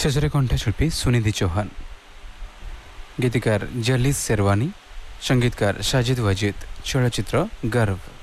सजरे कंठशिल्पी सुनिधि चौहान, गीतिकार जलीस शेरवानी, संगीतकार साजिद वाजिद, चलचित्र गर्व।